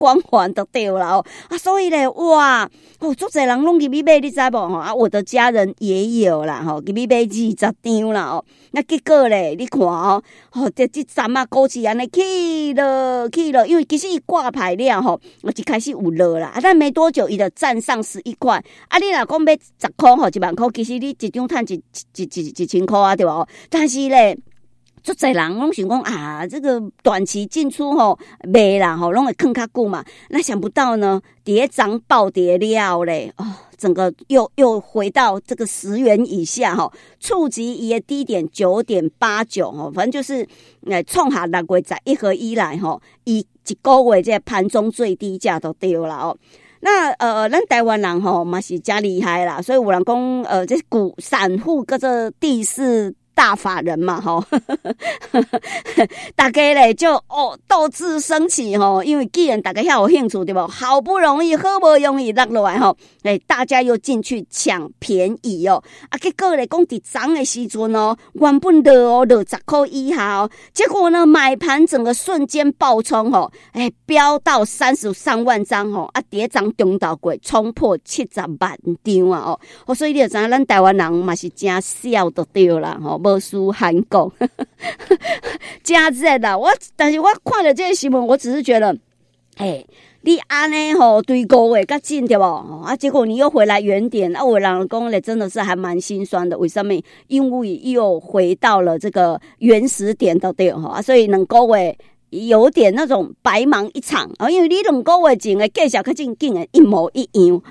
光环就对了哦。所以咧，哇，足侪人拢入去买，你知无吼？我的家人也有啦吼，入去买20张啦哦。那结果咧，你看哦，这站啊，股市安尼起了，因为其实伊挂牌了吼，一开始有落啦，但没多久伊就站上11块。你若讲买10块吼，1万块，其实你一张赚1000块啊，对吧？但是咧，足侪人拢想讲这个短期进出吼卖啦吼，拢会坑较久嘛。那想不到呢，跌涨暴跌了咧，整个又回到这个10元以下哈，触及伊的低点9.89哈，反正就是创下6月11号以来哈，伊一个月这盘中最低价都对了哦。那咱台湾人吼嘛是真厉害啦，所以有人讲这散户跟这第4大法人嘛吼，大家咧就斗志升起吼，因为既然大家遐有兴趣对不？好不容易落落来吼，大家又进去抢便宜哦，结果咧讲伫涨的时阵哦，原本落10块以下哦，结果呢买盘整个瞬间爆冲吼，飙到33万张吼，跌涨中道过冲破70万张啊哦，所以你就知道咱台湾人嘛是真笑就对啦吼。无输韩国，真热啦！但是我看了这个新闻，我只是觉得，你安尼吼对5月较近对不？结果你又回来原点，有人讲咧，真的是还蛮心酸的。为什么？因为又回到了这个原始点的对哈，所以2个月有点那种白忙一场啊，因为你2个月前的计小较近的一模一样，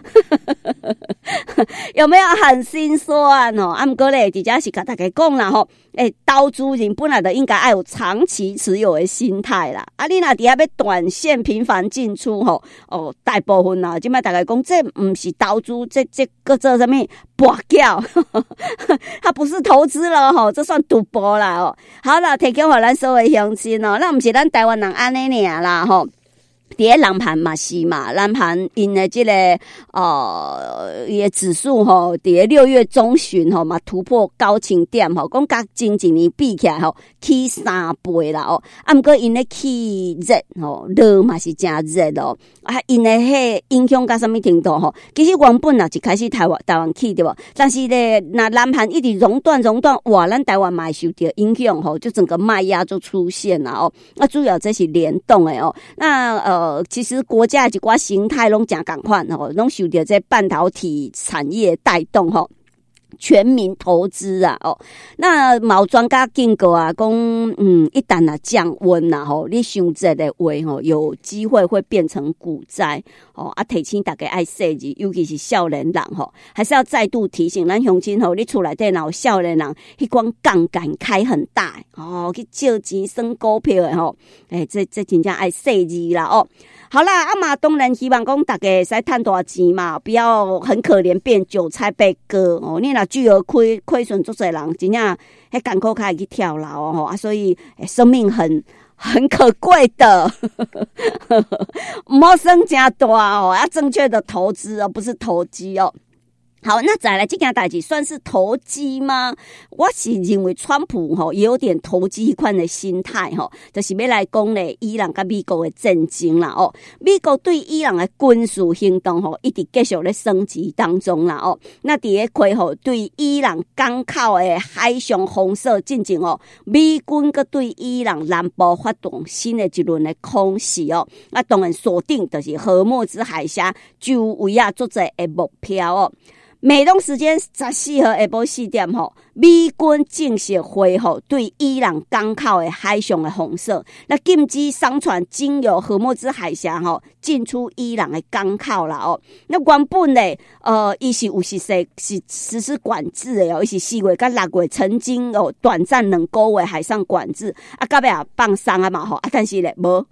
有没有很心酸哦？不过咧，直接是跟大家讲啦吼，投资人本来就应该要有长期持有的心态啦。你若底下要短线频繁进出吼，大部分啦，今摆大家讲这不是投资，这个做什么博缴，它不是投资了吼，这算赌博啦哦。好啦，提供给咱所有乡亲哦，那不是咱台湾人安尼尔啦吼。伫咧人盘嘛是嘛，人盘因的这个伊的指数吼，伫咧6月中旬吼嘛突破高清点吼，讲甲前一年比起来吼，起3倍啦哦。不过因咧起热吼，热嘛是真热哦。因的迄影响到什么程度吼？其实原本一开始台湾起对不？但是咧，那人盘一直熔断，哇，咱台湾嘛会受到影响吼，就整个卖压就出现了哦。那主要这是联动的哦。那其实国家一寡形态拢真共款吼，拢受到这半导体产业带动吼。全民投资啊哦，那有专家警告啊，讲一旦降温啦吼，你伤热的话吼，有机会会变成股灾哦。提醒大家爱细致，尤其是少年人吼，还是要再度提醒咱乡亲吼，你厝内底若有少年人，迄款杠杆开很大哦，去借钱算股票的吼，这真正爱细致啦哦。好啦，嘛当然希望讲大家会使赚大钱嘛，不要很可怜变韭菜被割哦。你若巨额亏损足侪人，真正迄艰苦开去跳楼哦，所以生命很可贵的，唔好生真大哦，要正确的投资哦，不是投机哦。好，那再来这件代志算是投机吗？我是认为川普也有点投机款的心态就是要来讲咧伊朗跟美国的战争啦哦。美国对伊朗的军事行动一直继续咧升级当中啦哦。那伫咧开对伊朗港口的海上封锁进程美军佮对伊朗南部发动新的一轮的空袭哦。那当然锁定就是荷默兹海峡周围足侪的目标哦。美东时间14号下晡4点美军正式恢复对伊朗港口的海上的封锁，那禁止商船经由荷默兹海峡进出伊朗的港口啦哦。那原本咧伊是有实施管制的伊是4月跟6月曾经短暂2个月海上管制到尾也放松啊嘛但是咧无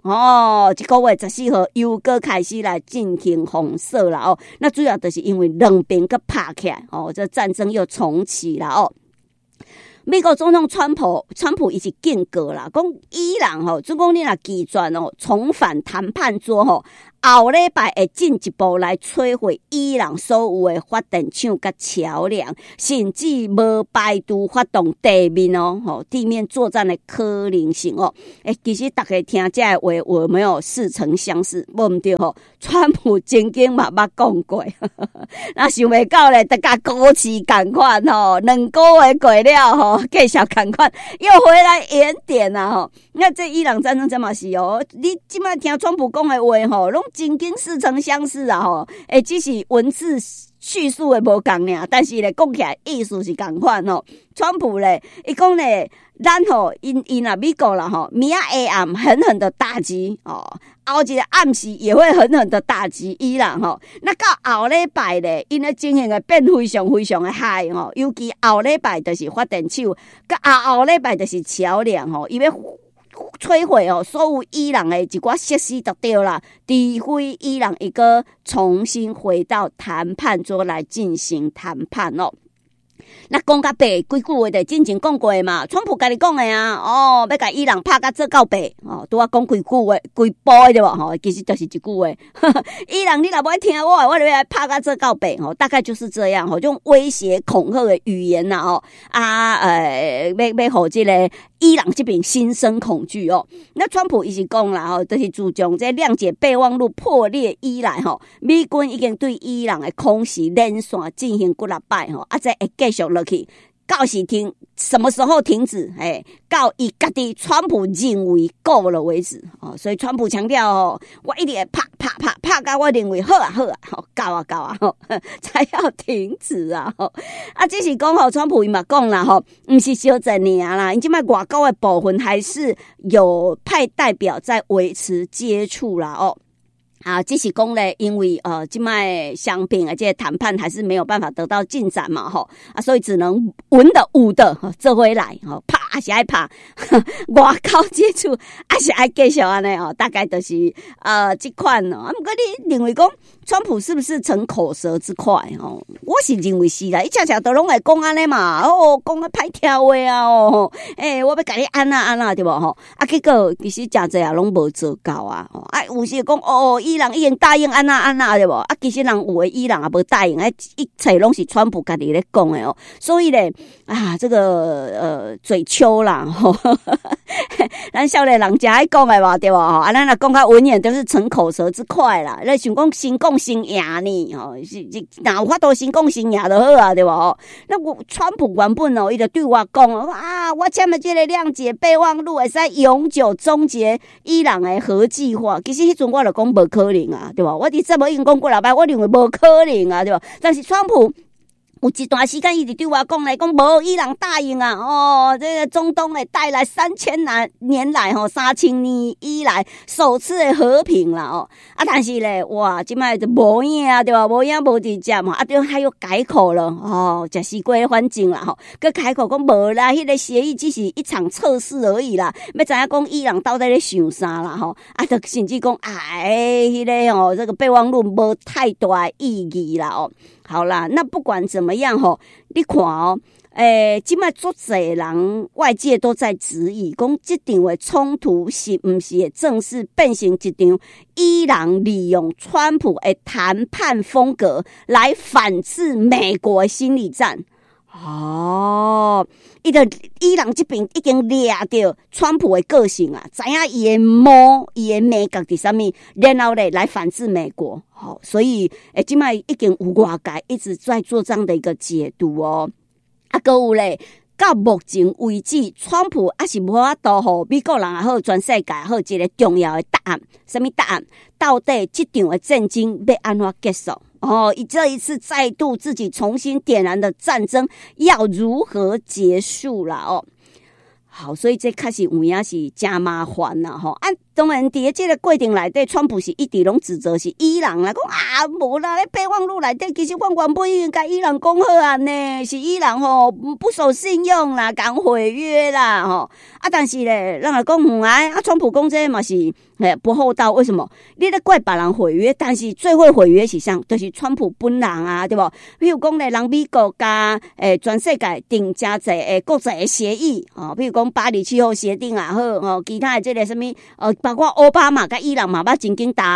1个月14号又搁开始来进行封锁啦哦。那主要就是因为两边搁拍起来这战争又重启了哦。美国总统川普伊是警告啦，讲伊朗总讲你若拒绝重返谈判桌后礼拜会进一步来摧毁伊朗所有的发电厂甲桥梁，甚至无排除发动地面地面作战的可能性其实大家听这话有没有似曾相识？无毋对川普曾经嘛捌讲过，那想袂到咧，大家股市同款2个月过了继续同款又回来延点啊那这伊朗战争真嘛是你即摆听川普讲的话拢真经似曾相识啊只是文字叙述的无共尔，但是咧讲起来意思是共款川普咧，伊讲咧，咱因美国啦明仔下暗狠狠的打击后一个暗时也会狠狠的打击伊朗那到后礼拜咧，因的情形会变非常非常的嗨尤其后礼拜就是发电厂，甲后礼拜就是桥梁伊要摧毁所有伊朗的一寡设施就对啦，除非伊朗一个重新回到谈判桌来进行谈判那讲到白，几句话就之前讲过嘛，川普家己讲的啊，要甲伊朗拍甲做到白拄啊讲几句话，几步对无其实就是一句话，伊朗你若不爱听我就要来拍甲做到白大概就是这样这种威胁恐吓的语言要互这个伊朗这边心生恐惧那川普伊是讲啦就是自从这谅解备忘录破裂以来美军已经对伊朗的空袭连续进行几落摆再会继续落去，到时什么时候停止到伊家己川普认为够了为止所以川普强调我一定会拍到我认为好啊够啊才要停止这是讲川普伊嘛讲啦不是小济尔啦，因即摆外交的部分还是有派代表在维持接触啦只是讲咧，因为现在相比这些谈判还是没有办法得到进展嘛所以只能文的武的做回来拍还是爱拍外交接触还是爱继续安尼大概就是这款不过你认为讲川普是不是逞口舌之快我是认为是啦，伊常常都拢会讲安尼嘛讲啊歹听话我要甲你安那对无结果其实诚济拢无做到有时讲伊朗已经答应安那对无其实人有的伊朗也无答应一切拢是川普家己咧讲的所以咧这个嘴秋啦咱少年人真爱讲的嘛对无咱若讲较文言都是逞口舌之快啦，你想讲先讲先赢呢哪有法度先讲先赢就好对无那我川普原本伊就对我讲我签的这个谅解备忘录会使永久终结伊朗的核计划，其实迄阵我就讲无可能对吧？我伫这么已经讲过了吧，我认为无可能对吧？但是川普有一段时间一直对我讲无伊朗答应这个中东会带来3000年来3000年以来首次的和平啦但是咧哇现在就无影对吧？无影无直接嘛对还有改口了食西瓜环境啦佮改口讲无啦，迄个协议只是一场测试而已啦，要知影讲伊朗到底咧想啥啦就甚至讲迄个这个备忘录无太大意义啦好啦，那不管怎么样你看现在足侪人外界都在质疑讲这场的冲突是不是会正式变成一场伊朗利用川普的谈判风格来反制美国的心理战伊朗这边已经掠到川普的个性知影伊的毛伊的美角伫啥物，然后来反制美国所以现在已经有外界一直在做这样的一个解读还有咧到目前为止川普还是无法度互美国人也好全世界也好一个重要的答案，什么答案？到底这场的战争要安怎结束这一次再度自己重新点燃的战争要如何结束啦好，所以这开始有影是真麻烦啦当然伫这个过程内底川普是一直拢指责是伊朗啦讲无啦备忘录内底其实我原本已经甲伊朗讲好呢是伊朗不守信用啦敢毁约啦但是咧人来讲川普讲这嘛是不厚道，为什么？你咧怪别人毁约，但是最会毁约是啥？就是川普本人对不？比如讲咧，人美国甲全世界订真侪国际的协议比如讲巴黎气候协定好其他的这个什么包括奥巴马甲伊朗嘛捌曾经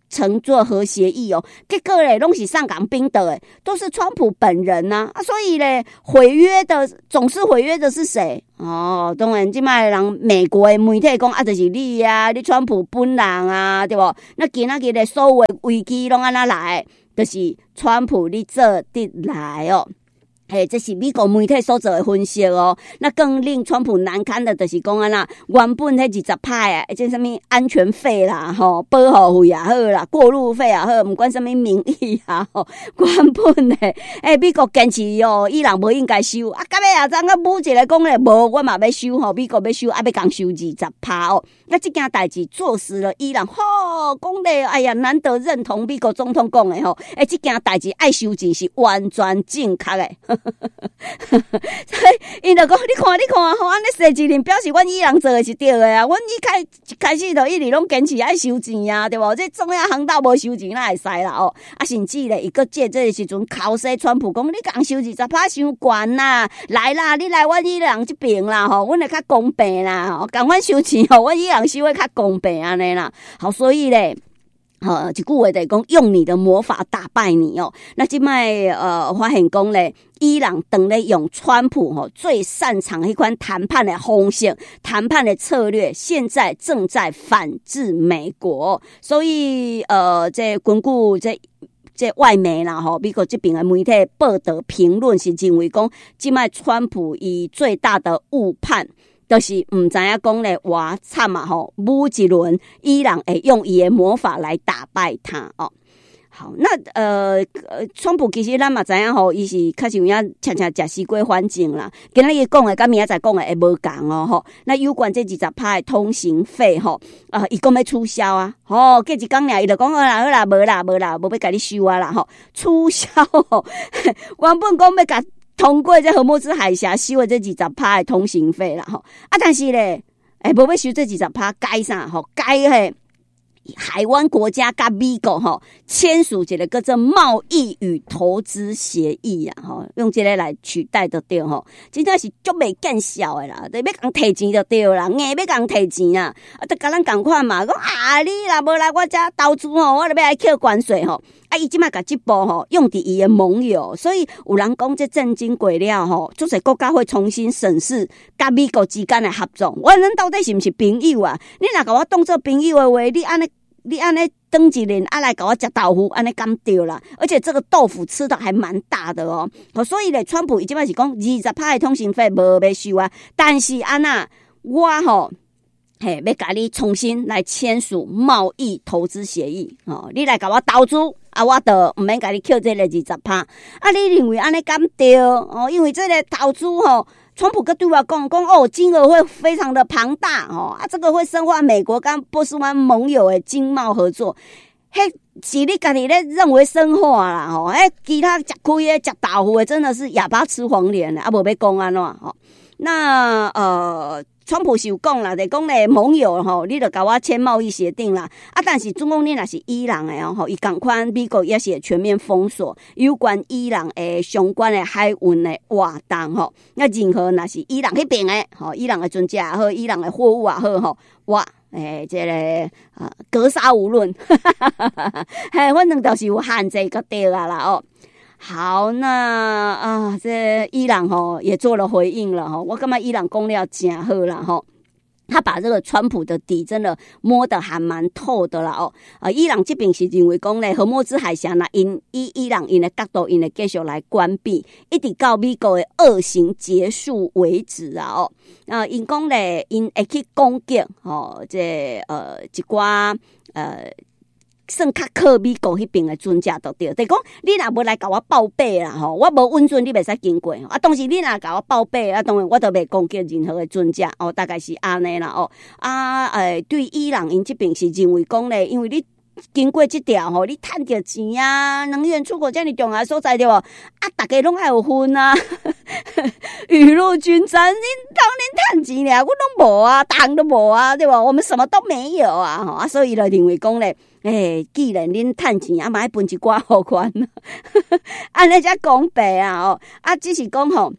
乘坐核协议哦，结果咧拢是上港宾的诶，都是川普本人呐啊，所以咧毁约的总是毁约的是谁？哦，当然即摆人美国的媒体讲啊，就是你啊，你川普本人啊，对不？那今仔日的所有危机拢安那来，就是川普你做得来哦。嘿，这是美国媒体所做的分析哦。那更令川普难堪的，就是讲安啦，原本迄20%啊，即什么安全费啦、吼保护费也好啦，过路费也好，不管什么名义啊，吼，原本的美国坚持哦，伊朗无应该收啊，到尾啊，怎个武一个讲咧，无我嘛要收吼，美国要收，啊要共收20%哦。那这件代志坐实了伊朗吼，讲咧，哎呀，难得认同美国总统讲的吼，这件代志爱收钱是完全正确的。所以因就讲，你看，吼，安尼设置令表示阮伊朗做的是对的啊。阮一开始就一直拢坚持爱收钱啊，对无？这中央航道无收钱哪会使啦？哦，啊，甚至咧，伊个借这个时阵考试川普讲，你共收20%伤悬啦，来啦，你来阮伊朗这边啦，吼，阮会较公平啦，吼，共阮收钱吼，阮伊朗收会较公平安尼啦。好，所以咧。一句话就是讲，用你的魔法打败你哦。那现在发现讲咧，伊朗等咧用川普最擅长一款谈判的方式、谈判的策略，现在正在反制美国。所以这根据这外媒啦美国这边的媒体报道评论是认为讲，现在川普以最大的误判。就是唔知影讲咧，哇惨啊吼！武一轮伊朗会用伊的魔法来打败他哦。好，那川普其实咱嘛知影吼，伊是较像遐常食西瓜反正啦。今仔日讲的，甲明仔载讲的会无共哦吼。那有关这20%的通行费吼，伊讲要取消啊，吼，过一工尔伊就讲好啦，无要甲你收啊啦吼，取消吼，原本讲要甲。通过这荷莫兹海峡收的这20%的通行费啦吼，啊，但是咧，无要收这20%，改啥吼？改海湾国家甲美国吼签署一个叫做贸易与投资协议啊吼，用这个来取代就对吼，真正是足袂见效的啦，要共提钱就对啦，硬要共提钱啊，就甲咱共款嘛，讲啊你若无来我遮投资吼，我就要来扣关税吼。啊，伊即摆甲即步吼用伫伊的盟友，所以有人讲这震惊过了吼，足侪国家会重新审视甲美国之间的合作。咱到底是毋是朋友啊？你若甲我当做朋友的话，你安尼当一年来甲我食豆腐，安尼敢对啦？而且这个豆腐吃的还蛮大的哦。所以咧，川普伊即摆是讲20%的通行费无要收啊，但是安那我吼。要甲你重新来签署贸易投资协议哦，你来甲我投资啊，我就唔免甲你扣这个20%啊。你认为安尼敢对哦？因为这个投资川普跟对我讲金额会非常的庞大这个会深化美国跟波斯湾盟友的经贸合作。迄是你家己咧认为深化啦其他食开的食豆腐的真的是哑巴吃黄连啊，无要讲安怎那川普是有讲啦，就讲咧盟友你就甲我签贸易协定啦。但是中共你若是伊朗的伊同款美国也是全面封锁有关伊朗的相关的海运的活动那任何若是伊朗迄边的伊朗的船只也好，伊朗的货物也好我这个格杀无论，反正就是有限制就对啦好，那这伊朗也做了回应了我感觉伊朗讲了真好啦他把这个川普的底真的摸得还蛮透的啦伊朗这边是认为讲咧，荷莫兹海峡伊朗因的角度因会继续来关闭，一直到美国的恶行结束为止啊因讲咧因会去攻击这一寡算较靠美国迄边的船只就对，就是讲你若无来甲我报备啦我无允准你袂使经过当时你若甲我报备当然我就袂攻击任何的船只大概是安尼啦对伊朗因这边是认为讲咧，因为你经过这条你赚到钱啊，能源出口这么重要的所在对不大家拢爱有分啊雨露均沾，你当然赚钱了，我拢无啊，糖都无啊，对吧？我们什么都没有啊所以就认为讲咧既然恁赚钱嘛要分一寡互款安尼才公平只是讲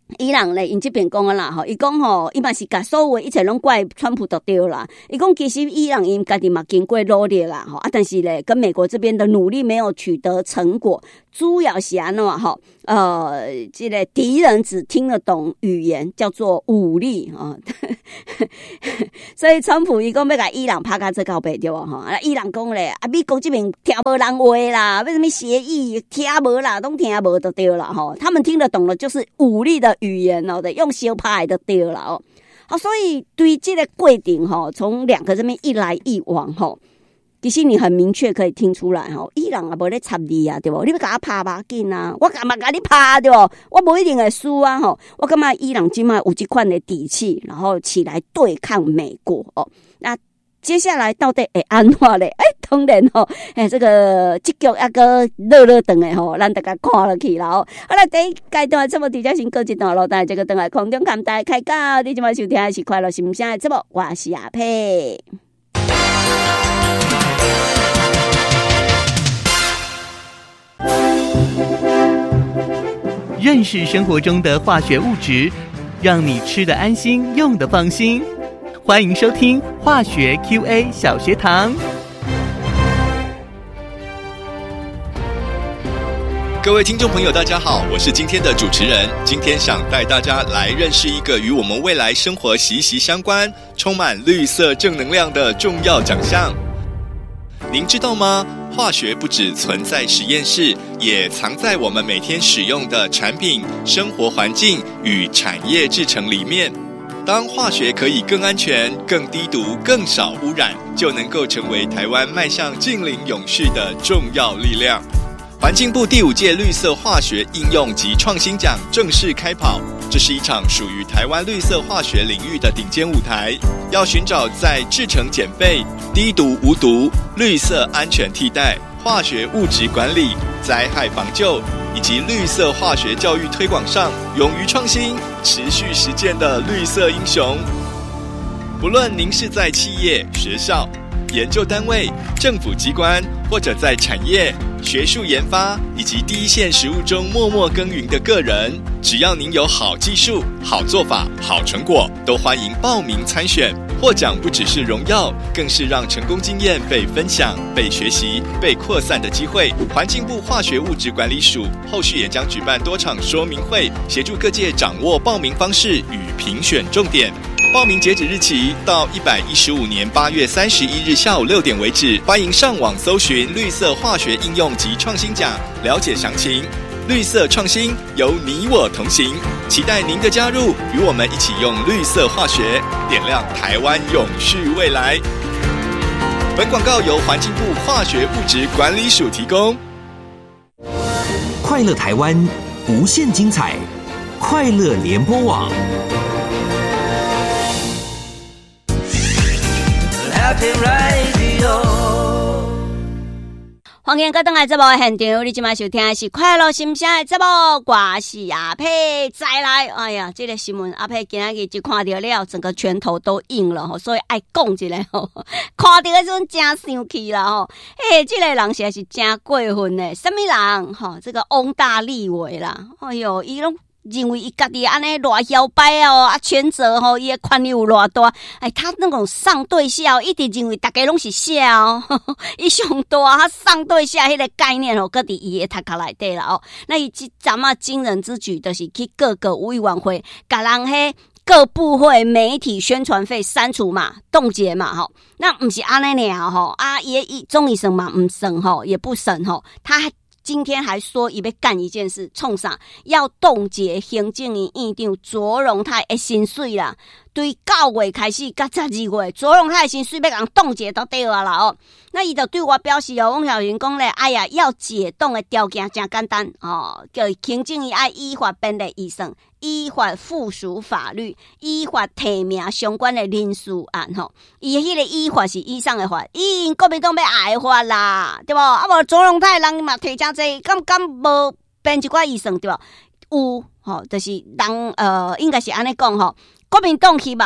伊朗咧，因这边讲啊啦吼，伊讲吼，伊嘛是甲所有一切拢怪川普就对啦。伊讲其实伊朗因家己嘛经过努力啦吼，但是咧跟美国这边的努力没有取得成果，主要是安怎吼？这个敌人只听得懂语言，叫做武力啊。所以川普伊讲要甲伊朗拍到这到白对吧？吼，伊朗讲咧，美国这边听无人话啦，为什么协议听无啦，都听无就对了吼。他们听得懂的就是武力的语言哦，用小拍就对了哦。好，所以对这个过程吼，从两个这边一来一往吼。其实你很明确可以听出来吼，伊朗也无咧插你啊，对不？你要甲我拍吧紧啊，我干嘛甲你拍对不？我无一定会输啊吼，我感觉伊朗今麦有这款的底气，然后起来对抗美国哦。那接下来到底会安怎咧？当然吼，这个这局还个热长的吼，咱大家看落去啦哦。好啦，第一阶段节目直接先告一段落，但这个等来空中看大家开讲，你今麦收听的是快乐心声的节目，我是阿佩。 认识生活中的化学物质，让你吃得安心，用得放心。欢迎收听化学 QA 小学堂。 各位听众朋友大家好，我是今天的主持人。今天想带大家来认识一个与我们未来生活息息相关，充满绿色正能量的重要奖项。您知道吗？化学不只存在实验室，也藏在我们每天使用的产品、生活环境与产业制成里面。当化学可以更安全、更低毒、更少污染，就能够成为台湾迈向净零永续的重要力量。环境部第5届绿色化学应用及创新奖正式开跑，这是一场属于台湾绿色化学领域的顶尖舞台，要寻找在制成减废、低毒无毒、绿色安全替代、化学物质管理、灾害防救以及绿色化学教育推广上勇于创新、持续实践的绿色英雄。不论您是在企业、学校、研究单位、政府机关，或者在产业、学术研发以及第一线实务中默默耕耘的个人，只要您有好技术、好做法、好成果，都欢迎报名参选。获奖不只是荣耀，更是让成功经验被分享、被学习、被扩散的机会。环境部化学物质管理署后续也将举办多场说明会，协助各界掌握报名方式与评选重点。报名截止日期到115年8月31日下午6点为止，欢迎上网搜寻绿色化学应用及创新奖，了解详情。绿色创新由你我同行，期待您的加入，与我们一起用绿色化学点亮台湾永续未来。本广告由环境部化学物质管理署提供。 快乐台湾，无限精彩，快乐联播网。 欢迎各位回来节目的现场，你现在收听的是快乐心声的节目，我是阿佩。再来，哎呀，这个新闻阿佩今天就看到了，整个拳头都硬了，所以爱讲一下吼。看到的时候真生气啦吼，这个人实在是真过分的，什么人吼？这个翁大立委啦，哎哟，伊拢认为伊家己安尼偌摇摆哦，权责吼伊的权力有偌大，他那种上对下一直认为大家拢是下哦，伊上大他上对下迄个概念哦，搁伫伊的头壳内底啦哦。那伊咱们惊人之举就是去各个委员会，甲人迄各部会媒体宣传费删除嘛、冻结嘛吼。那不是安尼尔吼啊，也众议省嘛唔省吼，也不省吼，他还今天还说伊要干一件事，创啥要冻结行政院院长卓荣泰的薪水啦。对9月开始到12月，卓荣泰的薪水要人冻结到对啊啦哦。那伊就对我表示哦，翁小云讲咧，哎呀，要解冻的条件真简单哦，叫行政院爱依法编列预算，依法附属法律，依法提名相关的人事案吼。伊迄个依法是以上的法，因国民党要爱的法啦，对无？啊无卓荣泰人嘛提真济，敢无编一寡预算对无？有吼，就是人应该是安尼讲吼。国民党希望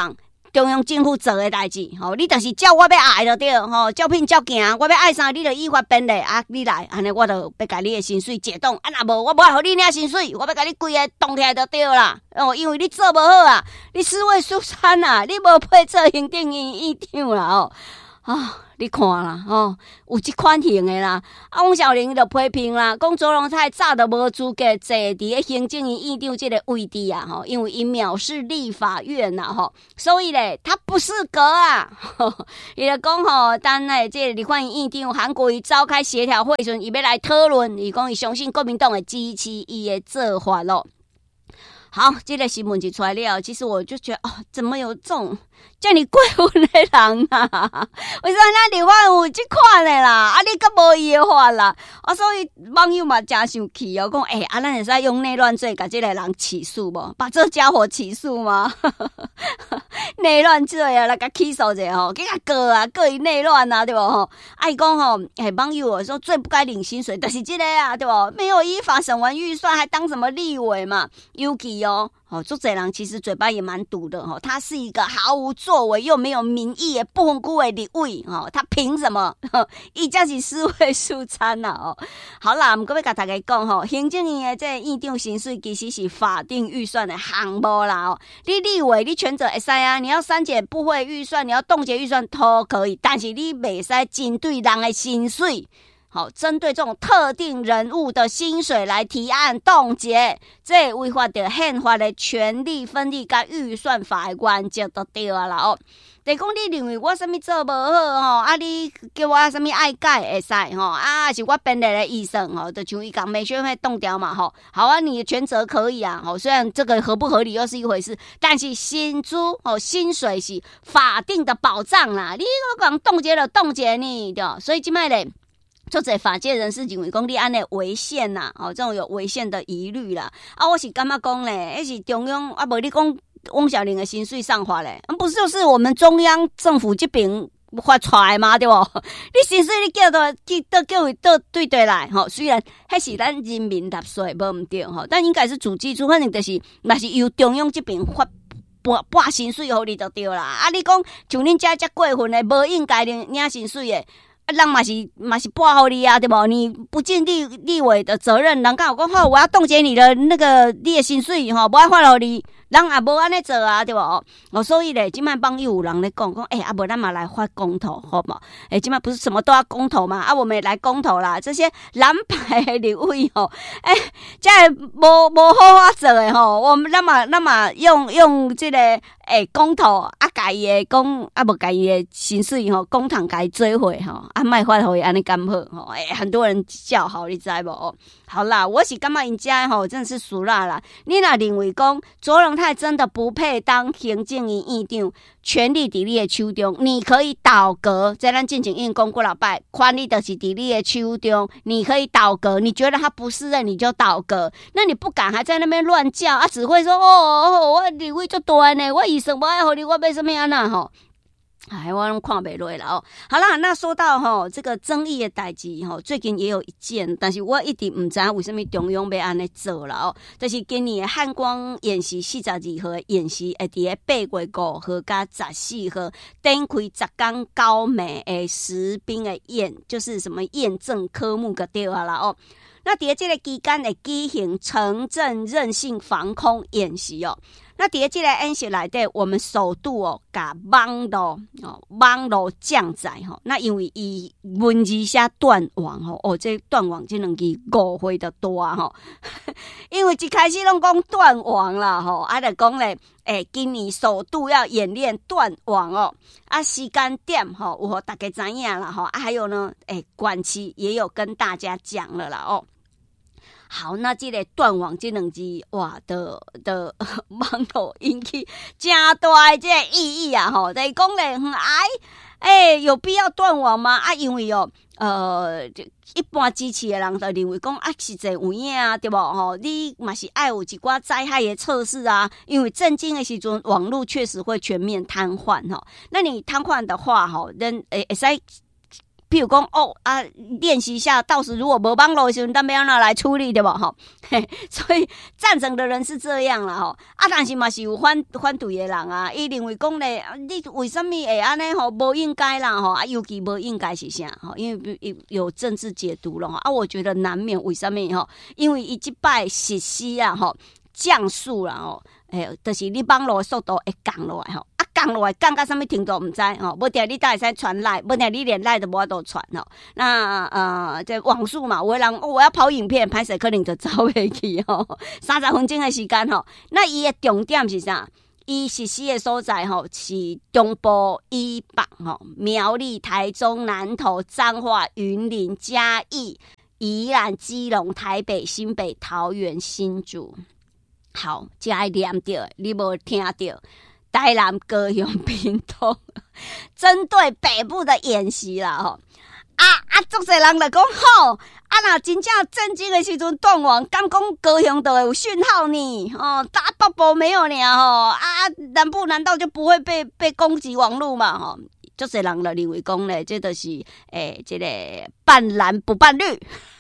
中央政府做的代志，你就是照我要爱就对，照品照行，我要爱啥你就依法编列啊，你来，安尼我就要甲你的薪水解冻，啊若无我无互你领薪水，我要甲你规个冻起来就对啦。因为你做无好啊，你尸位素餐啊，你无配做行政院长啦你看啦，有这款型的啦。汪小玲就批评啦，讲卓荣泰早就无资格坐伫行政院院长这个位置啊，因为伊藐视立法院呐，所以咧他不适合啊。伊就讲等这个立法院院长韩国瑜召开协调会时，伊要来讨论，伊讲伊相信国民党会支持伊的做法咯。好，这个新闻一出来了，其实我就觉得怎么有这种叫你过分的人啊？为什么咱立法有这款的啦？你阁无伊的法啦？所以网友嘛真生气讲咱会使用内乱罪把这个人起诉无？把这家伙起诉吗？内乱罪啊，来甲起诉者给他告伊内乱啊，对不？伊讲网友说最不该领薪水就是这个啊，对不？没有依法审完预算，还当什么立委嘛？尤其做这人其实嘴巴也蛮毒的他是一个毫无作为又没有民意的不分区的立委他凭什么？伊才是尸位素餐呐好啦，我们要甲大家讲行政院的这院长薪水其实是法定预算的项目啦你立委你权责会使啊，你要删减部会预算，你要冻结预算都可以，但是你袂使针对人的薪水。针对这种特定人物的薪水来提案冻结，这违反着宪法的权力分立甲预算法的原则就对啊啦就讲你认为我什么做不好你叫我什么爱改会使是我编列的预算就像伊讲美宣会冻掉嘛好啊，你的权责可以啊虽然这个合不合理又是一回事，但是薪资薪水是法定的保障啦，你讲冻结了冻结你对，所以现在咧。就这法界人士认为讲你安尼违宪呐，这种有违宪的疑虑啦。我是感觉讲咧，那是中央无你讲汪小玲的薪水上法咧，不是就是我们中央政府这边发出来嘛，对不？你薪水你叫伊对来虽然那是咱人民纳税无唔对但应该是主基础，反正就是那是由中央这边发。拨薪水互你就对啦。你讲像恁遮过分的，无应该领薪水的。人嘛是拨互你啊，对不？你不尽立委的责任，人家有讲我要冻结你的那个你的薪水无爱发互你，人也无安尼做啊，对不？所以咧，今麦网友有人咧讲无咱嘛来发公投，好不？今麦不是什么都要公投嘛？我们也来公投啦。这些蓝牌的立委这无好法做的我们咱嘛用这个公投家己的讲无家己的薪水公堂家己做伙卖发互伊安尼刚好很多人叫好，你知无？好啦，我是感觉因家真的是俗辣啦。你若认为讲卓荣泰真的不配当行政院院长，权力伫你的手中，你可以倒阁。在咱进前院讲过老拜，权力就是伫你的手中，你可以倒阁。你觉得他不适任，你就倒阁。那你不敢还在那边乱叫只会说我立委就大呢，我医生不爱互你，我要什么样呐我拢看不落啦好啦，那说到这个争议的代志最近也有一件，但是我一直唔知道为什么中央要安尼做啦就是今年的汉光演习42号的演习会伫8月5號甲14號展開10天高美的實兵的就是什麼驗證科目個對啦那伫這個期間會舉行城鎮韌性防空演習那在这个演习内底，我们首度把网络降载那因为伊文字写断网这断网这两字误会的多因为一开始拢讲断网啦就讲咧今年首度要演练断网时间点有大家知影啦还有呢管期也有跟大家讲了啦好，那这个断网这两字哇的网络引起真大的这个意义啊就是讲咧有必要断网吗因为一般支持的人就认为讲实在有影对不你嘛是爱有一寡灾害的测试因为震惊的时阵网络确实会全面瘫痪那你瘫痪的话人会使譬如讲练习一下，到时如果无网络的时候，咱要哪来处理对吧？哈，所以赞成的人是这样啦哈。但是嘛是有反对的人啊，伊认为讲咧，你为什么会安尼吼？无应该啦吼，尤其无应该是啥吼？因为有政治解读了哈。我觉得难免为什么吼？因为伊即摆实施啊吼，降速啦吼，就是你网络的速度会降落来吼。降落来，降到什么程度唔知吼，无定你才会使传赖，无定你连赖都无法度传吼。那这网速嘛，有的人我要跑影片，拍摄可能就走袂去吼，30分钟的时间吼。那伊的重点是啥？伊实施的所在吼是中部以北吼，苗栗、台中、南投、彰化、云林、嘉义、宜兰、基隆、台北、新北、桃园、新竹。好，这爱念到，你无听到？台南、高雄、屏东，针对北部的演习啦吼，足侪人就讲吼，若真正震惊的时阵断网，敢讲高雄都有讯号呢？北部没有呢吼，南部难道就不会被攻击网络嘛？吼，足侪人就认为讲咧，这就是这个半蓝不半绿。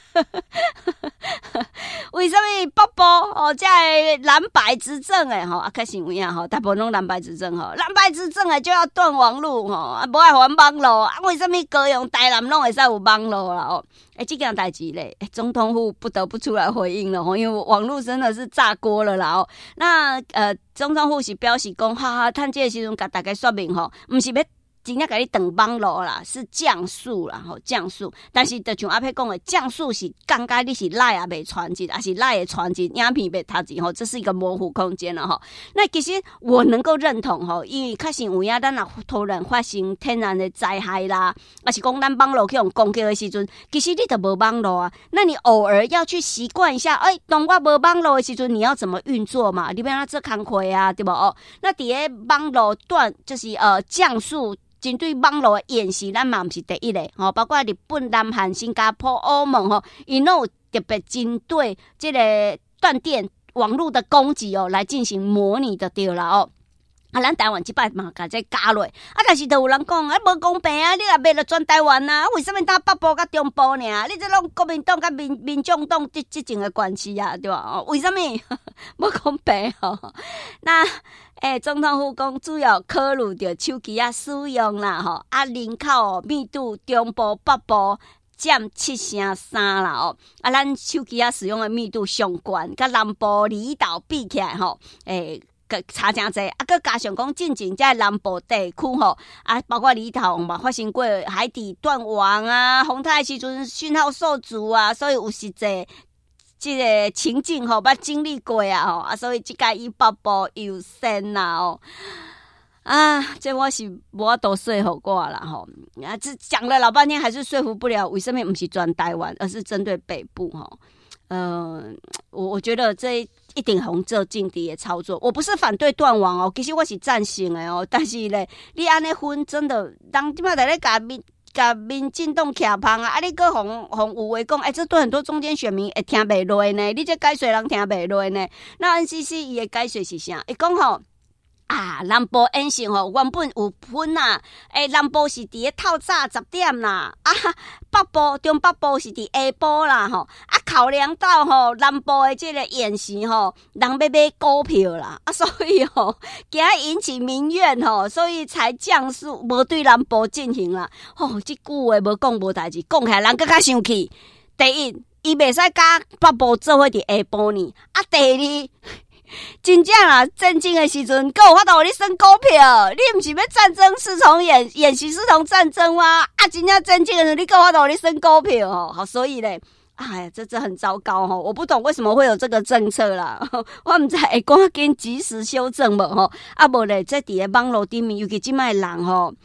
为什么北部这蓝白执政的确实有影大部分拢蓝白执政蓝白执政的就要断网路无爱还网路为什么高雄台南拢会使有网路啦这件代志咧总统府不得不出来回应了因为网路真的是炸锅了啦那总统府是表示讲趁这个时阵甲大家说明不是要真正给你断网络啦，是降速啦，降速。但是就像阿佩讲的，降速是刚刚你是赖也未传进，还是赖也传进，影片被他进这是一个模糊空间了那其实我能够认同因为确实有影咱若突然发生天然的灾害啦，还是讲咱网络去用攻击的时阵，其实你都无网络啊。那你偶尔要去习惯一下，当我无网络的时阵，你要怎么运作嘛？你要哪做工课啊，对不？那伫个网络段就是降速。针对网络的演习，咱嘛不是第一个包括日本、南韩、新加坡、欧盟因都有特别针对这个断电网络的攻击来进行模拟的对啦咱台湾这摆嘛，甲这加落但是都有人讲无公平你若买了全台湾为什么打北部甲中部呢？你这拢国民党甲民众党这种的关系对吧？为什么无公平那总统府讲主要考虑到手机使用啦人口密度中部北部占7.3%啦咱手机使用的密度上悬，甲南部离岛比起来差真济搁加上讲进前在南部地区包括离岛嘛发生过海底断网洪台时阵讯号受阻所以有实际这个情境捌经历过所以这个以北部优先啦这我是无法度说服我啦这讲了老半天还是说服不了，为什么不是全台湾，而是针对北部我觉得这一定红做政治的操作，我不是反对断网其实我是赞成的但是咧，你安尼分真的，人即摆在咧甲民进党徛旁你搁互有话讲这对很多中间选民会听袂落呢，你这解说人听袂落呢。那 NCC 伊的解说是啥？伊讲南部演习原本有分南部是伫咧透早10点啦，北部中北部是伫下晡啦考量到南部的这个演习人要买股票啦所以惊引起民怨所以才降速，无对南部进行啦这句话无讲无代志，讲起来人更加生气。第一，伊袂使甲北部做伙伫下晡呢第二真正啦，震惊的时阵，还有法度互你升股票？你不是要战争是从演习是从战争吗？真正震惊的时候，你还有法度互你升股票好，所以咧，这很糟糕我不懂为什么会有这个政策啦。我不知道会赶紧及时修正无无咧，这伫个网络顶面，尤其即摆人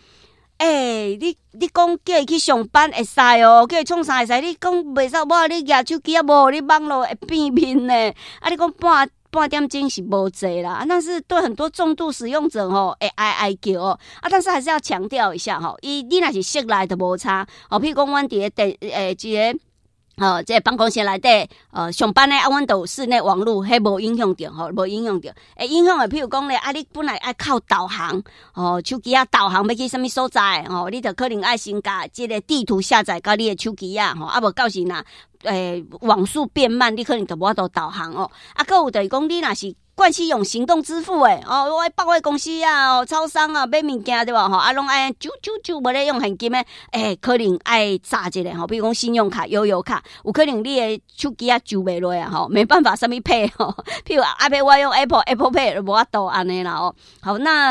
你讲叫伊去上班会使叫伊创啥会使？你讲袂使，我你举手机无你网络会变面呢？你讲半点钟是无济啦，但是对很多重度使用者会哀叫但是还是要强调一下你若是室内就无差譬如讲阮伫个这办公室内底上班咧，阮都有室内网络，迄无影响着无影响着。影响的，譬如讲咧，你本来爱靠导航手机导航要去什么所在你就可能爱先甲这个地图下载到你的手机无到时若网速变慢，你可能就无法度导航还有就是讲你若是惯习用行动支付我百货公司超商买物件对吧拢爱就无咧用现金可能爱炸一个比如讲信用卡、悠游卡，有可能你的手机就袂落没办法什么 Pay 譬如iPad 我用 Apple Pay 就无法度安尼啦好，那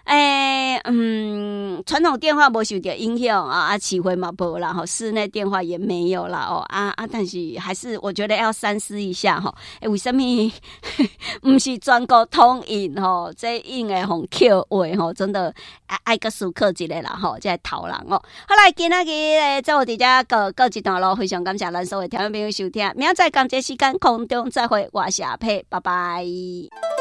传统电话无受到影响启回嘛无啦室内电话也没有啦但是还是我觉得要三思一下为什么不是全国通印这印的互扣话真的爱个思考一下啦这是头人好来今仔日做伫遮告一段落，非常感谢咱所有听众朋友收听，明仔载同一时间空中再会，我是阿佩，拜拜。